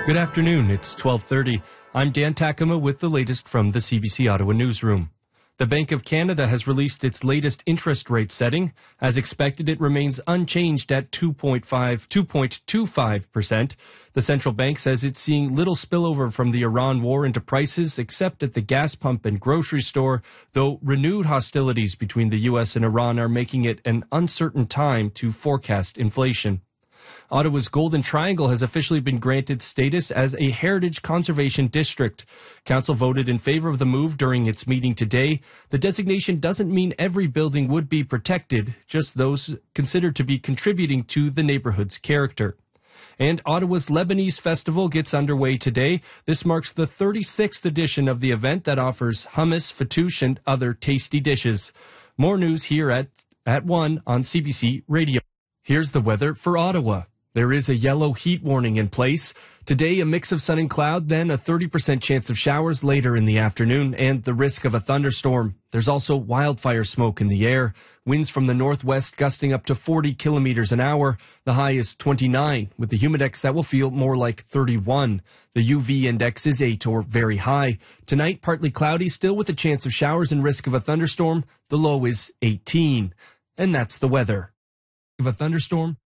Good afternoon. It's 12:30. I'm Dan Takama with the latest from the CBC Ottawa newsroom. The Bank of Canada has released its latest interest rate setting. As expected, it remains unchanged at 2.25%. The central bank says it's seeing little spillover from the Iran war into prices, except at the gas pump and grocery store, though renewed hostilities between the U.S. and Iran are making it an uncertain time to forecast inflation. Ottawa's Golden Triangle has officially been granted status as a Heritage Conservation District. Council voted in favor of the move during its meeting today. The designation doesn't mean every building would be protected, just those considered to be contributing to the neighborhood's character. And Ottawa's Lebanese Festival gets underway today. This marks the 36th edition of the event that offers hummus, fattoush, and other tasty dishes. More news here at 1 on CBC Radio. Here's the weather for Ottawa. There is a yellow heat warning in place. Today, a mix of sun and cloud, then a 30% chance of showers later in the afternoon and the risk of a thunderstorm. There's also wildfire smoke in the air. Winds from the northwest gusting up to 40 kilometers an hour. The high is 29, with the humidex that will feel more like 31. The UV index is 8 or very high. Tonight, partly cloudy, still with a chance of showers and risk of a thunderstorm. The low is 18. And that's the weather. Of a thunderstorm,